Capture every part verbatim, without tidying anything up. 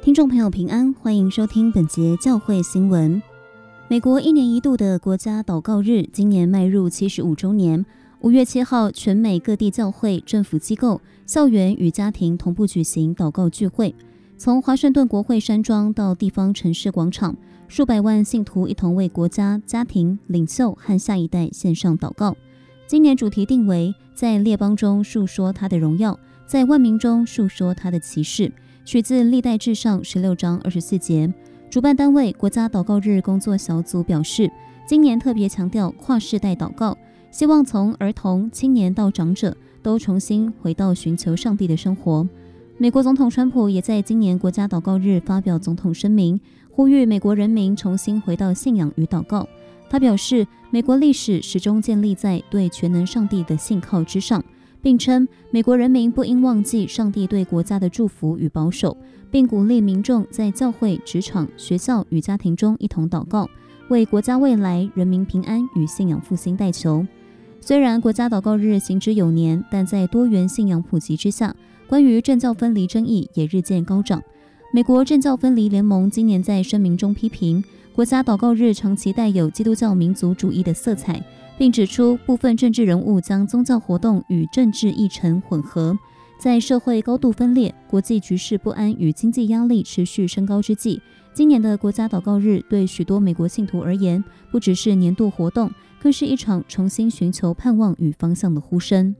听众朋友平安，欢迎收听本节教会新闻。美国一年一度的国家祷告日今年迈入七十五周年。五月七号，全美各地教会、政府机构、校园与家庭同步举行祷告聚会。从华盛顿国会山庄到地方城市广场，数百万信徒一同为国家、家庭、领袖和下一代献上祷告。今年主题定为在列邦中述说他的荣耀，在万民中述说他的奇事，取自历代志上十六章二十四节。主办单位国家祷告日工作小组表示，今年特别强调跨世代祷告，希望从儿童、青年到长者都重新回到寻求上帝的生活。美国总统川普也在今年国家祷告日发表总统声明，呼吁美国人民重新回到信仰与祷告。他表示，美国历史始终建立在对全能上帝的信靠之上，并称美国人民不应忘记上帝对国家的祝福与保守，并鼓励民众在教会、职场、学校与家庭中一同祷告，为国家未来、人民平安与信仰复兴代求。虽然国家祷告日行之有年，但在多元信仰普及之下，关于政教分离争议也日渐高涨。美国政教分离联盟今年在声明中批评国家祷告日长期带有基督教民族主义的色彩，并指出部分政治人物将宗教活动与政治议程混合。在社会高度分裂、国际局势不安与经济压力持续升高之际，今年的国家祷告日对许多美国信徒而言，不只是年度活动，更是一场重新寻求盼望与方向的呼声。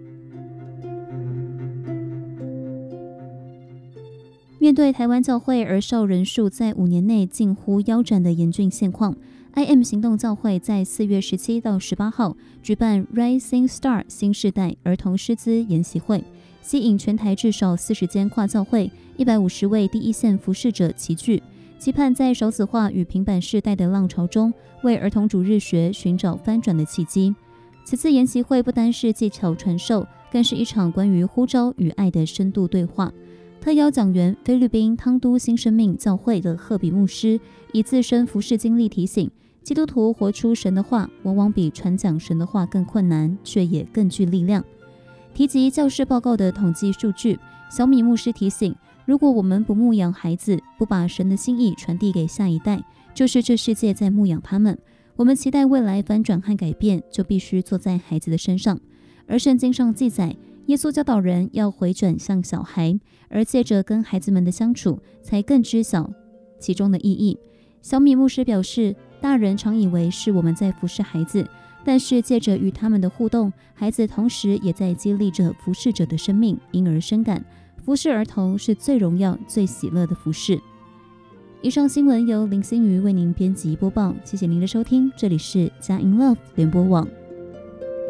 面对台湾教会儿少人数在五年内近乎腰斩的严峻现况， I M 行动教会在四月十七到十八号举办 Rising Star 新世代儿童师资研习会，吸引全台至少四十间跨教会、一百五十位第一线服侍者齐聚，期盼在少子化与平板世代的浪潮中，为儿童主日学寻找翻转的契机。此次研习会不单是技巧传授，更是一场关于呼召与爱的深度对话。特邀讲员菲律宾汤都新生命教会的赫比牧师，以自身服事经历提醒，基督徒活出神的话，往往比传讲神的话更困难，却也更具力量。提及教士报告的统计数据，小米牧师提醒，如果我们不牧养孩子，不把神的心意传递给下一代，就是这世界在牧养他们。我们期待未来翻转和改变，就必须坐在孩子的身上。而圣经上记载，耶稣教导人要回转向小孩，而借着跟孩子们的相处，才更知晓其中的意义。小米牧师表示，大人常以为是我们在服侍孩子，但是借着与他们的互动，孩子同时也在激励着服侍者的生命，因而深感服侍儿童是最荣耀、最喜乐的服侍。以上新闻由林心瑜为您编辑播报，谢谢您的收听，这里是佳音 Love 联播网。